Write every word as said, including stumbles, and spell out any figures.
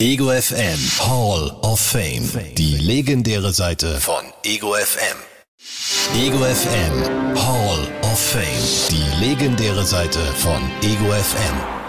Ego F M Hall of Fame. Die legendäre Seite von Ego F M. Ego F M Hall of Fame. Die legendäre Seite von Ego F M.